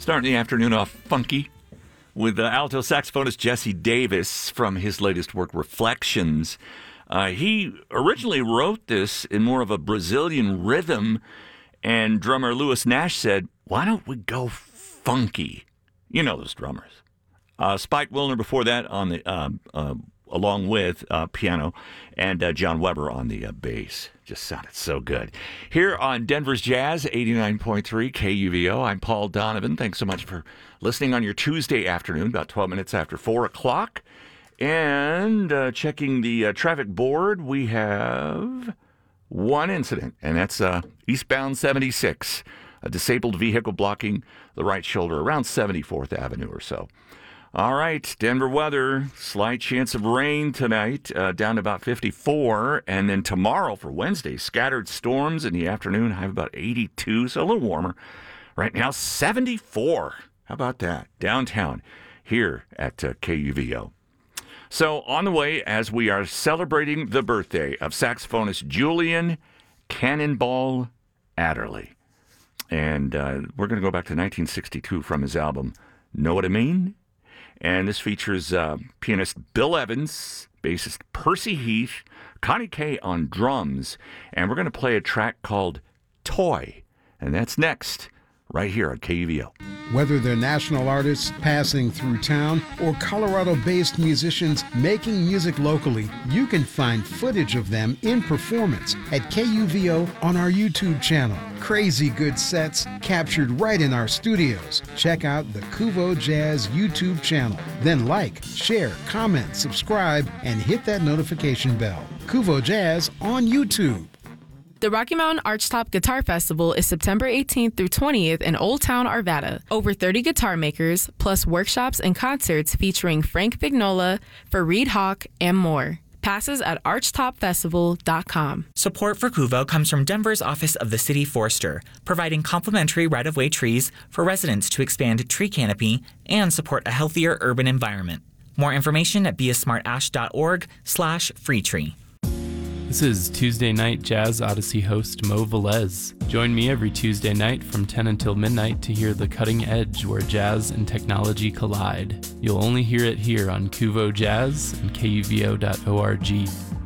Starting the afternoon off funky with alto saxophonist Jesse Davis from his latest work, Reflections. He originally wrote this in more of a Brazilian rhythm, and drummer Lewis Nash said, why don't we go funky? You know those drummers. Spike Wilner before that on the along with piano, and John Weber on the bass. Just sounded so good. Here on Denver's Jazz, 89.3 KUVO, I'm Paul Donovan. Thanks so much for listening on your Tuesday afternoon, about 12 minutes after 4 o'clock. And checking the traffic board, we have one incident, and that's eastbound 76, a disabled vehicle blocking the right shoulder around 74th Avenue or so. All right, Denver weather, slight chance of rain tonight, down to about 54. And then tomorrow for Wednesday, scattered storms in the afternoon, high of about 82, so a little warmer. Right now, 74. How about that? Downtown here at KUVO. So on the way, as we are celebrating the birthday of saxophonist Julian Cannonball Adderley. And we're going to go back to 1962 from his album, Know What I Mean? And this features pianist Bill Evans, bassist Percy Heath, Connie Kay on drums, and we're going to play a track called Toy. And that's next, right here on KUVO. Whether they're national artists passing through town or Colorado-based musicians making music locally, you can find footage of them in performance at KUVO on our YouTube channel. Crazy good sets captured right in our studios. Check out the Kuvo Jazz YouTube channel. Then like, share, comment, subscribe, and hit that notification bell. Kuvo Jazz on YouTube. The Rocky Mountain Archtop Guitar Festival is September 18th through 20th in Old Town, Arvada. Over 30 guitar makers, plus workshops and concerts featuring Frank Vignola, Fareed Hawk, and more. Passes at archtopfestival.com. Support for Kuvo comes from Denver's Office of the City Forester, providing complimentary right-of-way trees for residents to expand tree canopy and support a healthier urban environment. More information at beasmartash.org/freetree. This is Tuesday Night Jazz Odyssey host Mo Velez. Join me every Tuesday night from 10 until midnight to hear the cutting edge where jazz and technology collide. You'll only hear it here on Kuvo Jazz and KUVO.org.